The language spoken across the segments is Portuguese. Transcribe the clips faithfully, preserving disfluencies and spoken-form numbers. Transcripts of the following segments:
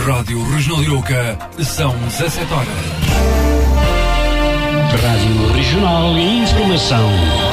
Rádio Regional Arouca, são dezassete horas. Rádio Regional e Informação.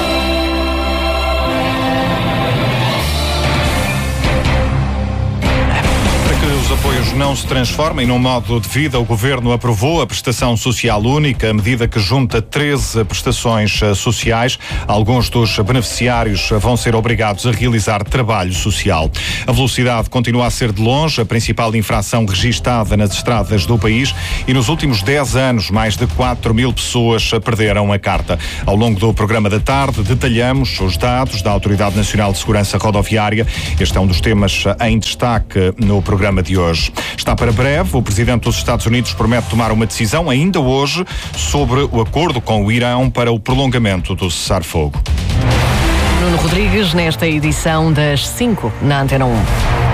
Os apoios não se transformem num modo de vida, o Governo aprovou a prestação social única, a medida que junta treze prestações sociais. Alguns dos beneficiários vão ser obrigados a realizar trabalho social. A velocidade continua a ser de longe a principal infração registada nas estradas do país e nos últimos dez anos mais de quatro mil pessoas perderam a carta. Ao longo do programa da tarde detalhamos os dados da Autoridade Nacional de Segurança Rodoviária. Este é um dos temas em destaque no programa de hoje. Está para breve. O Presidente dos Estados Unidos promete tomar uma decisão ainda hoje sobre o acordo com o Irão para o prolongamento do cessar-fogo. Nuno Rodrigues, nesta edição das cinco na Antena um.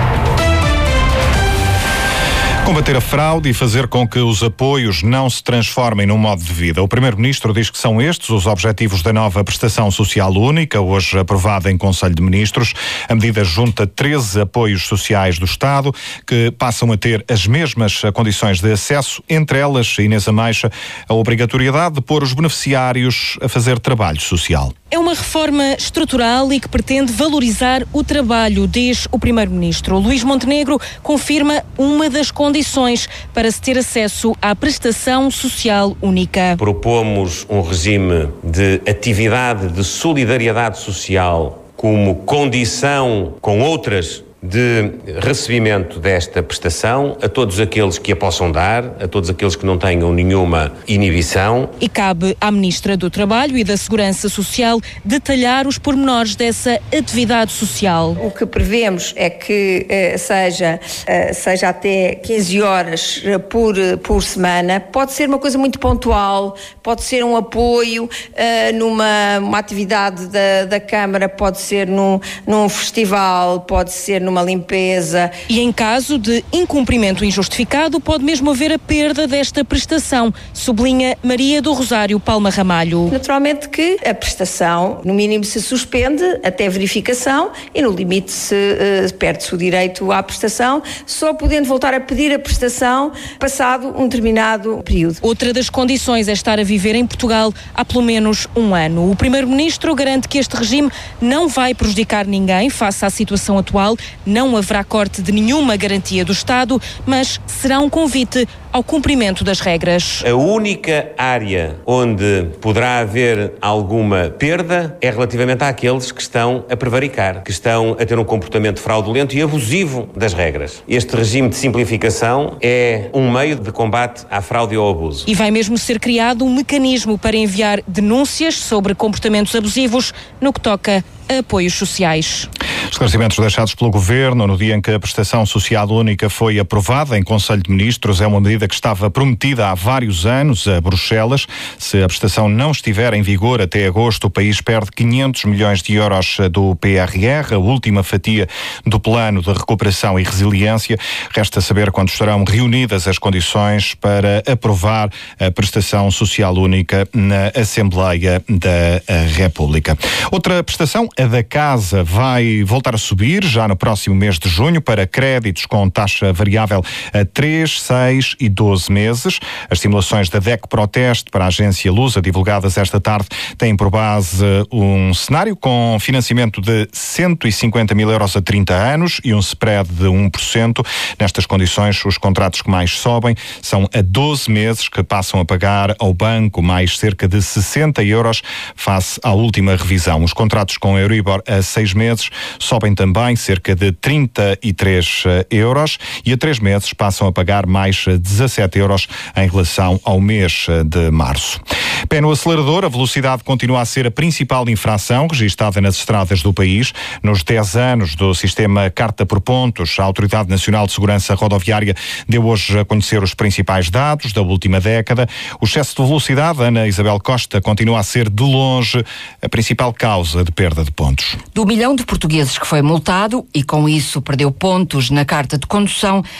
Combater a fraude e fazer com que os apoios não se transformem num modo de vida. O Primeiro-Ministro diz que são estes os objetivos da nova prestação social única, hoje aprovada em Conselho de Ministros. A medida junta treze apoios sociais do Estado, que passam a ter as mesmas condições de acesso, entre elas, Inês Ameixa, a obrigatoriedade de pôr os beneficiários a fazer trabalho social. É uma reforma estrutural e que pretende valorizar o trabalho, diz o Primeiro-Ministro. Luís Montenegro confirma uma das condições para se ter acesso à prestação social única. Propomos um regime de atividade de solidariedade social como condição com outras de recebimento desta prestação a todos aqueles que a possam dar, a todos aqueles que não tenham nenhuma inibição. E cabe à Ministra do Trabalho e da Segurança Social detalhar os pormenores dessa atividade social. O que prevemos é que eh, seja, eh, seja até quinze horas por, por semana. Pode ser uma coisa muito pontual, pode ser um apoio eh, numa uma atividade da, da Câmara, pode ser num, num festival, pode ser num uma limpeza. E em caso de incumprimento injustificado, pode mesmo haver a perda desta prestação, sublinha Maria do Rosário Palma Ramalho. Naturalmente que a prestação, no mínimo, se suspende até verificação e, no limite, se uh, perde-se o direito à prestação, só podendo voltar a pedir a prestação passado um determinado período. Outra das condições é estar a viver em Portugal há pelo menos um ano. O Primeiro-Ministro garante que este regime não vai prejudicar ninguém face à situação atual. Não haverá corte de nenhuma garantia do Estado, mas será um convite ao cumprimento das regras. A única área onde poderá haver alguma perda é relativamente àqueles que estão a prevaricar, que estão a ter um comportamento fraudulento e abusivo das regras. Este regime de simplificação é um meio de combate à fraude e ao abuso. E vai mesmo ser criado um mecanismo para enviar denúncias sobre comportamentos abusivos no que toca a apoios sociais. Esclarecimentos deixados pelo Governo no dia em que a prestação social única foi aprovada em Conselho de Ministros. É uma medida que estava prometida há vários anos a Bruxelas. Se a prestação não estiver em vigor até agosto, o país perde quinhentos milhões de euros do P R R, a última fatia do Plano de Recuperação e Resiliência. Resta saber quando estarão reunidas as condições para aprovar a prestação social única na Assembleia da República. Outra prestação, a da casa, vai voltar a subir já no próximo mês de junho para créditos com taxa variável a três, seis e doze meses. As simulações da D E C Proteste para a agência Lusa, divulgadas esta tarde, têm por base um cenário com financiamento de cento e cinquenta mil euros a trinta anos e um spread de um por cento. Nestas condições, os contratos que mais sobem são a doze meses, que passam a pagar ao banco mais cerca de sessenta euros face à última revisão. Os contratos com Euribor a seis meses sobem também cerca de trinta e três euros e a três meses passam a pagar mais dezassete euros em relação ao mês de março. Pé no acelerador, a velocidade continua a ser a principal infração registada nas estradas do país. Nos dez anos do sistema Carta por Pontos, a Autoridade Nacional de Segurança Rodoviária deu hoje a conhecer os principais dados da última década. O excesso de velocidade, Ana Isabel Costa, continua a ser de longe a principal causa de perda de pontos. Do milhão de portugueses que foi multado e com isso perdeu pontos na carta de condução,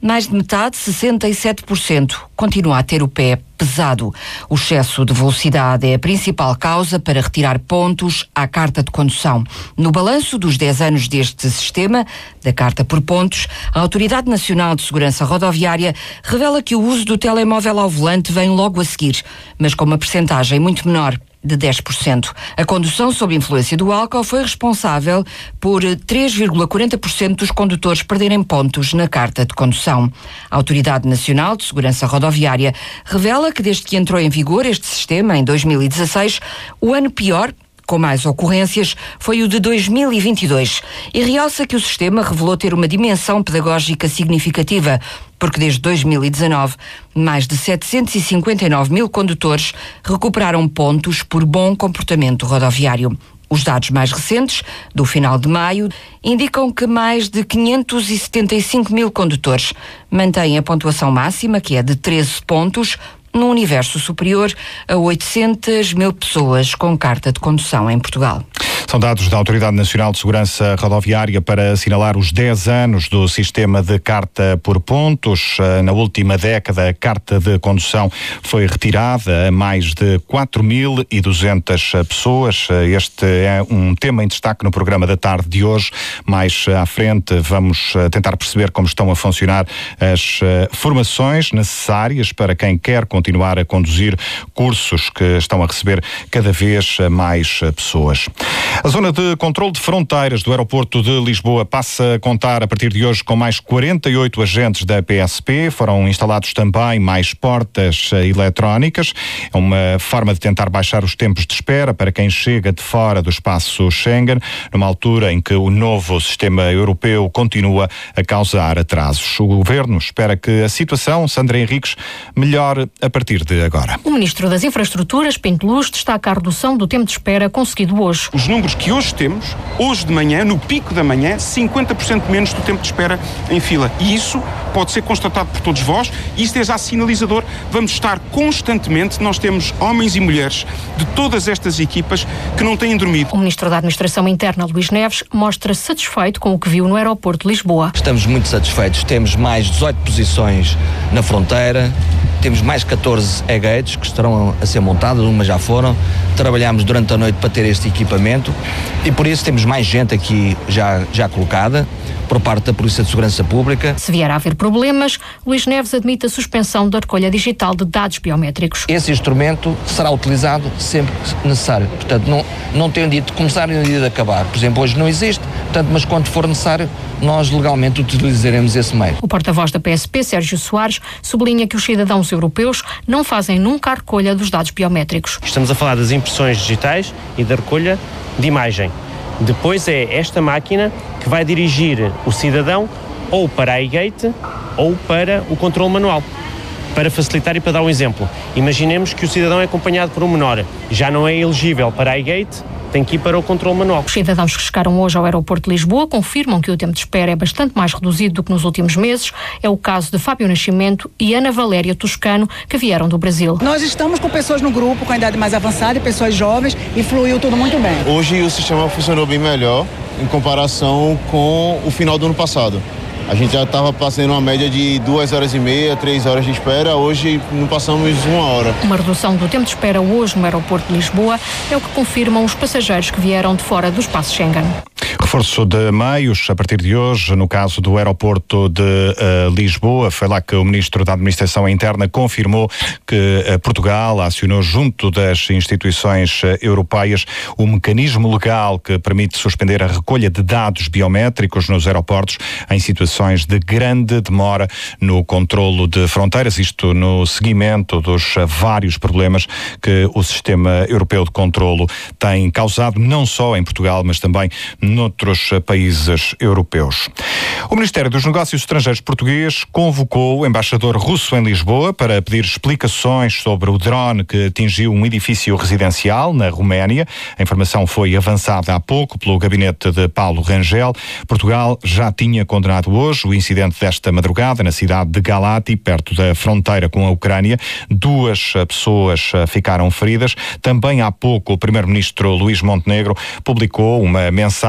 Mais de metade, sessenta e sete por cento, continua a ter o pé pesado. O excesso de velocidade é a principal causa para retirar pontos à carta de condução. No balanço dos dez anos deste sistema, da carta por pontos, a Autoridade Nacional de Segurança Rodoviária revela que o uso do telemóvel ao volante vem logo a seguir, mas com uma percentagem muito menor, de dez por cento. A condução sob influência do álcool foi responsável por três vírgula quarenta por cento dos condutores perderem pontos na carta de condução. A Autoridade Nacional de Segurança Rodoviária revela que desde que entrou em vigor este sistema, em dois mil e dezasseis, o ano pior, com mais ocorrências, foi o de dois mil e vinte e dois, e realça que o sistema revelou ter uma dimensão pedagógica significativa, porque desde dois mil e dezanove, mais de setecentos e cinquenta e nove mil condutores recuperaram pontos por bom comportamento rodoviário. Os dados mais recentes, do final de maio, indicam que mais de quinhentos e setenta e cinco mil condutores mantêm a pontuação máxima, que é de treze pontos, num universo superior a oitocentas mil pessoas com carta de condução em Portugal. São dados da Autoridade Nacional de Segurança Rodoviária para assinalar os dez anos do sistema de carta por pontos. Na última década, a carta de condução foi retirada a mais de quatro mil e duzentas pessoas. Este é um tema em destaque no programa da tarde de hoje. Mais à frente vamos tentar perceber como estão a funcionar as formações necessárias para quem quer continuar a conduzir, cursos que estão a receber cada vez mais pessoas. A zona de controle de fronteiras do aeroporto de Lisboa passa a contar a partir de hoje com mais quarenta e oito agentes da P S P. Foram instalados também mais portas eletrónicas. É uma forma de tentar baixar os tempos de espera para quem chega de fora do espaço Schengen, numa altura em que o novo sistema europeu continua a causar atrasos. O Governo espera que a situação, Sandra Henriques, melhore a partir de agora. O Ministro das Infraestruturas, Pinto Luz, destaca a redução do tempo de espera conseguido hoje. Os números que hoje temos, hoje de manhã, no pico da manhã, cinquenta por cento menos do tempo de espera em fila. E isso pode ser constatado por todos vós, e isso é já sinalizador. Vamos estar constantemente, nós temos homens e mulheres de todas estas equipas que não têm dormido. O Ministro da Administração Interna, Luís Neves, mostra-se satisfeito com o que viu no aeroporto de Lisboa. Estamos muito satisfeitos. Temos mais dezoito posições na fronteira, temos mais catorze e-gates que estarão a ser montadas, umas já foram. Trabalhámos durante a noite para ter este equipamento e por isso temos mais gente aqui já, já colocada por parte da Polícia de Segurança Pública. Se vier a haver problemas, Luís Neves admite a suspensão da recolha digital de dados biométricos. Esse instrumento será utilizado sempre que necessário. Portanto, não, não tem um dia de começar e um dia de acabar. Por exemplo, hoje não existe, portanto, mas quando for necessário, nós legalmente utilizaremos esse meio. O porta-voz da P S P, Sérgio Soares, sublinha que os cidadãos europeus não fazem nunca a recolha dos dados biométricos. Estamos a falar das impressões digitais e da recolha de imagem. Depois é esta máquina que vai dirigir o cidadão ou para a e-gate ou para o controle manual. Para facilitar e para dar um exemplo, imaginemos que o cidadão é acompanhado por um menor, já não é elegível para a e-gate, tem que ir para o controle manual. Os cidadãos que chegaram hoje ao aeroporto de Lisboa confirmam que o tempo de espera é bastante mais reduzido do que nos últimos meses. É o caso de Fábio Nascimento e Ana Valéria Toscano, que vieram do Brasil. Nós estamos com pessoas no grupo com a idade mais avançada e pessoas jovens e fluiu tudo muito bem. Hoje o sistema funcionou bem melhor em comparação com o final do ano passado. A gente já estava passando uma média de duas horas e meia, três horas de espera. Hoje não passamos uma hora. Uma redução do tempo de espera hoje no aeroporto de Lisboa é o que confirmam os passageiros que vieram de fora do espaço Schengen. Reforço de meios a partir de hoje, no caso do aeroporto de uh, Lisboa. Foi lá que o Ministro da Administração Interna confirmou que uh, Portugal acionou junto das instituições uh, europeias o mecanismo legal que permite suspender a recolha de dados biométricos nos aeroportos em situações de grande demora no controlo de fronteiras, isto no seguimento dos uh, vários problemas que o sistema europeu de controlo tem causado, não só em Portugal, mas também noutros países europeus. O Ministério dos Negócios Estrangeiros português convocou o embaixador russo em Lisboa para pedir explicações sobre o drone que atingiu um edifício residencial na Roménia. A informação foi avançada há pouco pelo gabinete de Paulo Rangel. Portugal já tinha condenado hoje o incidente desta madrugada na cidade de Galati, perto da fronteira com a Ucrânia. Duas pessoas ficaram feridas. Também há pouco o primeiro-ministro Luís Montenegro publicou uma mensagem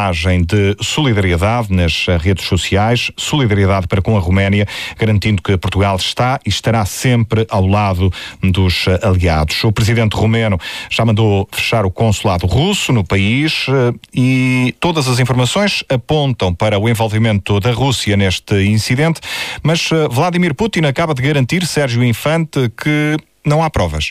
de solidariedade nas redes sociais, solidariedade para com a Roménia, garantindo que Portugal está e estará sempre ao lado dos aliados. O presidente romeno já mandou fechar o consulado russo no país e todas as informações apontam para o envolvimento da Rússia neste incidente, mas Vladimir Putin acaba de garantir, Sérgio Infante, que não há provas.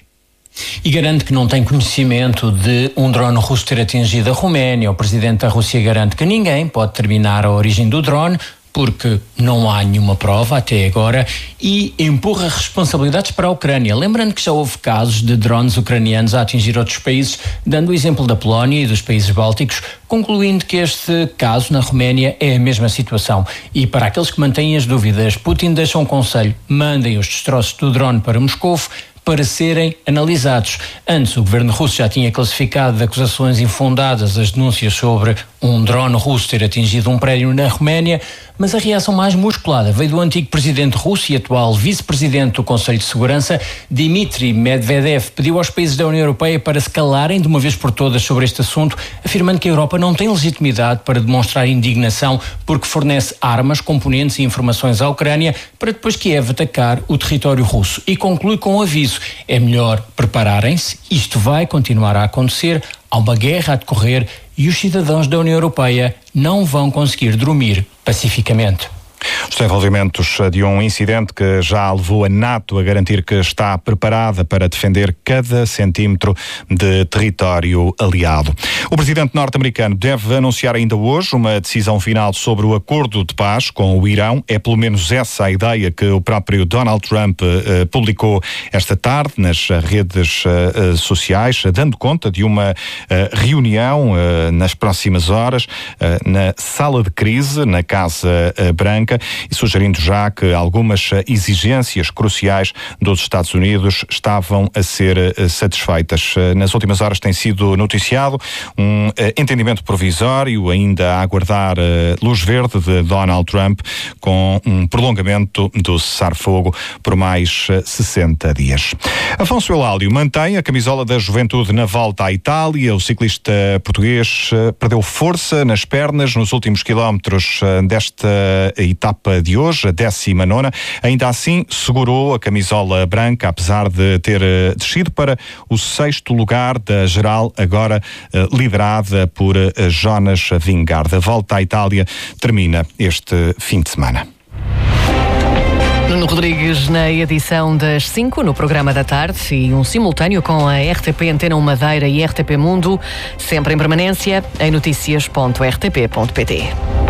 E garante que não tem conhecimento de um drone russo ter atingido a Roménia. O presidente da Rússia garante que ninguém pode determinar a origem do drone, porque não há nenhuma prova até agora, e empurra responsabilidades para a Ucrânia. Lembrando que já houve casos de drones ucranianos a atingir outros países, dando o exemplo da Polónia e dos países bálticos, concluindo que este caso na Roménia é a mesma situação. E para aqueles que mantêm as dúvidas, Putin deixa um conselho: mandem os destroços do drone para Moscovo para serem analisados. Antes, o governo russo já tinha classificado de acusações infundadas as denúncias sobre um drone russo ter atingido um prédio na Roménia, mas a reação mais musculada veio do antigo presidente russo e atual vice-presidente do Conselho de Segurança, Dmitry Medvedev. Pediu aos países da União Europeia para se calarem de uma vez por todas sobre este assunto, afirmando que a Europa não tem legitimidade para demonstrar indignação porque fornece armas, componentes e informações à Ucrânia para depois Kiev atacar o território russo. E conclui com um aviso: é melhor prepararem-se, isto vai continuar a acontecer, há uma guerra a decorrer e os cidadãos da União Europeia não vão conseguir dormir pacificamente. Os desenvolvimentos de um incidente que já levou a NATO a garantir que está preparada para defender cada centímetro de território aliado. O presidente norte-americano deve anunciar ainda hoje uma decisão final sobre o acordo de paz com o Irão. É pelo menos essa a ideia que o próprio Donald Trump uh, publicou esta tarde nas redes uh, sociais, dando conta de uma uh, reunião uh, nas próximas horas uh, na sala de crise, na Casa uh, Branca, e sugerindo já que algumas exigências cruciais dos Estados Unidos estavam a ser satisfeitas. Nas últimas horas tem sido noticiado um entendimento provisório, ainda a aguardar luz verde de Donald Trump, com um prolongamento do cessar-fogo por mais sessenta dias. Afonso Eulálio mantém a camisola da Juventude na volta à Itália. O ciclista português perdeu força nas pernas nos últimos quilómetros desta etapa de hoje, a décima nona. Ainda assim, segurou a camisola branca, apesar de ter uh, descido para o sexto lugar da geral, agora uh, liderada por uh, Jonas Vingegaard. A volta à Itália termina este fim de semana. Nuno Rodrigues na edição das cinco, no programa da tarde, e um simultâneo com a R T P Antena um Madeira e R T P Mundo, sempre em permanência em noticias ponto r t p ponto p t.